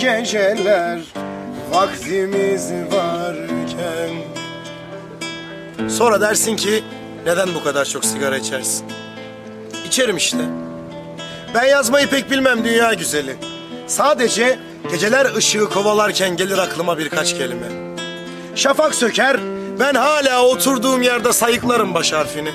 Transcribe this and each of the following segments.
geceler vaktimiz varken. Sonra dersin ki neden bu kadar çok sigara içersin? İçerim işte. Ben yazmayı pek bilmem dünya güzeli. Sadece geceler ışığı kovalarken gelir aklıma birkaç kelime. Şafak söker, ben hala oturduğum yerde sayıklarım baş harfini.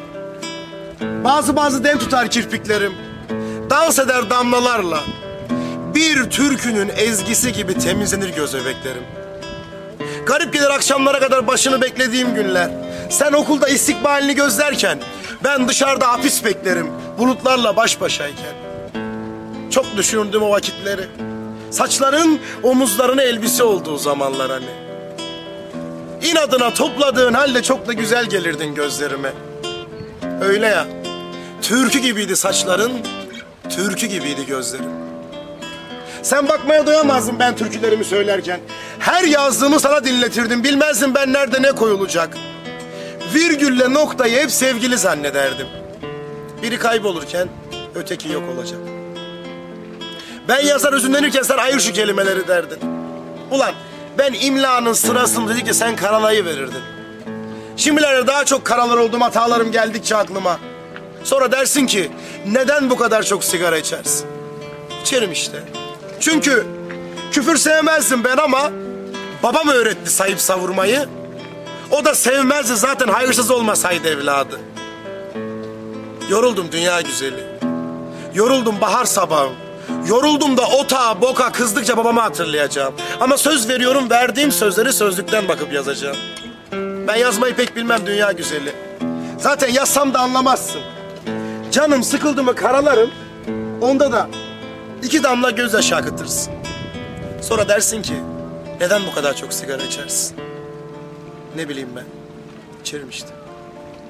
Bazı dem tutar kirpiklerim. Dans eder damlalarla. Bir türkünün ezgisi gibi temizlenir göz bebeklerim. Garip gelir akşamlara kadar başını beklediğim günler. Sen okulda istikbalini gözlerken ben dışarıda hapis beklerim bulutlarla baş başayken. Çok düşündüm o vakitleri. Saçların omuzlarına elbise olduğu zamanlar hani. İnadına topladığın halde çok da güzel gelirdin gözlerime. Öyle ya. Türkü gibiydi saçların, türkü gibiydi gözlerim. Sen bakmaya doyamazdın ben türkülerimi söylerken. Her yazdığımı sana dinletirdim. Bilmezdim ben nerede ne koyulacak. Virgülle noktayı hep sevgili zannederdim. Biri kaybolurken öteki yok olacak. Ben yazar üzümlenirken sen ayır şu kelimeleri derdin. Ulan ben imlanın sırasını dedikçe sen karalayı verirdin. Şimdilerde daha çok karalar oldum hatalarım geldikçe aklıma. Sonra dersin ki neden bu kadar çok sigara içersin? İçerim işte. Çünkü küfür sevmezdim ben ama babam öğretti sayıp savurmayı. O da sevmezdi zaten hayırsız olmasaydı evladı. Yoruldum dünya güzeli. Yoruldum bahar sabahı. Yoruldum da ota boka kızdıkça babamı hatırlayacağım. Ama söz veriyorum verdiğim sözleri sözlükten bakıp yazacağım. Ben yazmayı pek bilmem dünya güzeli. Zaten yazsam da anlamazsın. Canım sıkıldı mı karalarım. Onda da 2 damla gözyaşı akıtırsın. Sonra dersin ki neden bu kadar çok sigara içersin? Ne bileyim ben. İçerim işte.